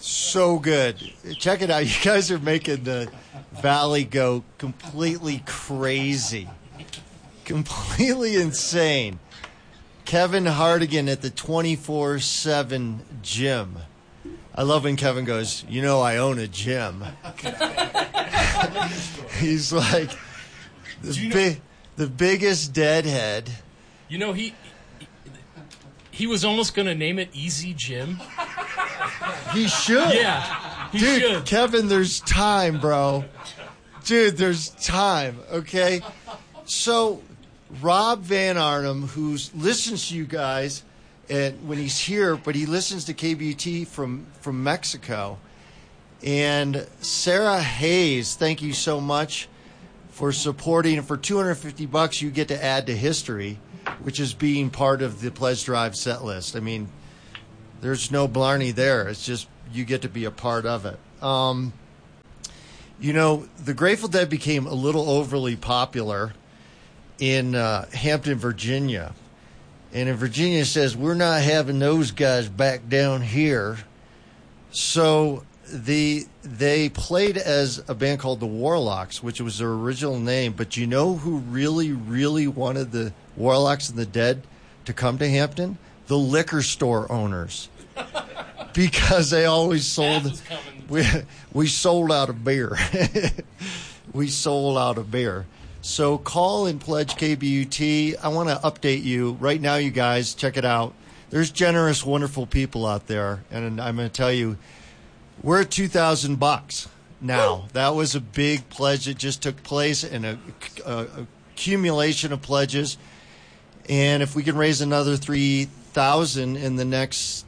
So good. Check it out. You guys are making the Valley go completely crazy. Completely insane. Kevin Hardigan at the 24/7 gym. I love when Kevin goes, I own a gym. He's like the biggest deadhead. He was almost going to name it Easy Gym. He should. Yeah, he Dude, should. Kevin, there's time, bro. Dude, there's time, okay? So, Rob Van Arnhem, who listens to you guys when he's here, but he listens to KBUT from Mexico. And Sarah Hayes, thank you so much for supporting. For $250, you get to add to history, which is being part of the Pledge Drive set list. I mean, there's no blarney there. It's just you get to be a part of it. The Grateful Dead became a little overly popular in Hampton, Virginia. And in Virginia it says, we're not having those guys back down here. So they played as a band called the Warlocks, which was their original name. But you know who really, really wanted the Warlocks and the Dead to come to Hampton? The liquor store owners. Because they always sold... We sold out of beer. We sold out of beer. So call and pledge KBUT. I want to update you. Right now, you guys, check it out. There's generous, wonderful people out there. And I'm going to tell you, we're at $2,000 now. Woo! That was a big pledge that just took place and a accumulation of pledges. And if we can raise another $3,000 in the next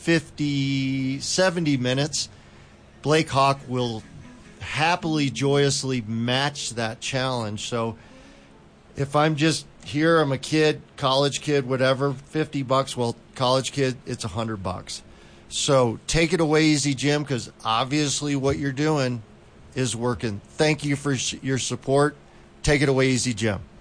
70 minutes, Blake Hawk will happily, joyously match that challenge. So if I'm just here, I'm a kid, college kid, whatever, $50. Well, college kid, it's $100. So take it away, Easy Jim, because obviously what you're doing is working. Thank you for your support. Take it away, Easy Jim.